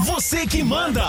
Você que manda!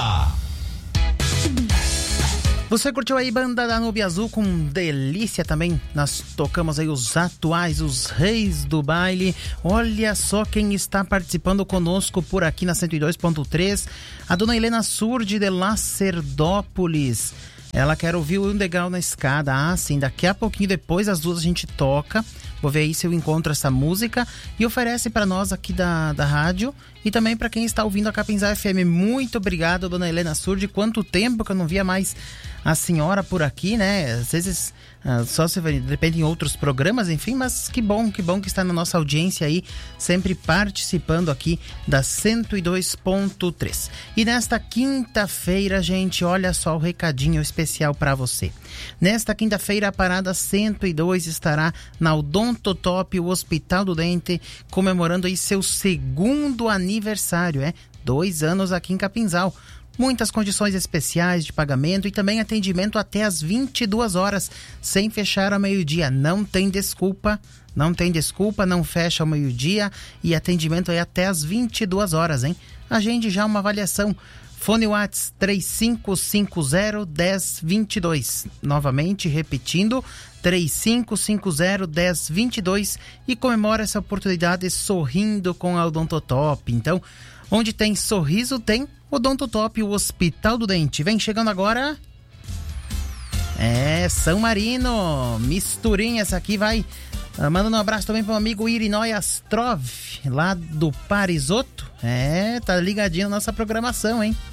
Você curtiu aí Banda da Nube Azul com delícia também. Nós tocamos aí os atuais, os reis do baile. Olha só quem está participando conosco por aqui na 102.3. A dona Helena Surdi de Lacerdópolis. Ela quer ouvir o Degrau na Escada. Ah, sim, daqui a pouquinho depois das duas a gente toca. Vou ver aí se eu encontro essa música. E oferece para nós aqui da rádio e também para quem está ouvindo a Capinzá FM. Muito obrigado, dona Helena Surdi. Quanto tempo que eu não via mais a senhora por aqui, né? Às vezes só se depende em outros programas, enfim, mas que bom que está na nossa audiência aí, sempre participando aqui da 102.3. E nesta quinta-feira, gente, olha só o recadinho especial para você. Nesta quinta-feira, a Parada 102 estará na Odontotop, o Hospital do Dente, comemorando aí seu segundo aniversário, 2 anos aqui em Capinzal. Muitas condições especiais de pagamento e também atendimento até às 22 horas, sem fechar ao meio-dia. Não tem desculpa, não fecha ao meio-dia e atendimento é até às 22 horas, hein? Agende já uma avaliação. Fone Whats 3550-1022. Novamente, repetindo, 3550-1022 e comemora essa oportunidade sorrindo com a Odontotop. Então, onde tem sorriso, tem Odontotop, o Hospital do Dente. Vem chegando agora. São Marino. Misturinha essa aqui, vai. Mandando um abraço também para o amigo Irinói Astrov, lá do Parisoto. Tá ligadinho na nossa programação, hein?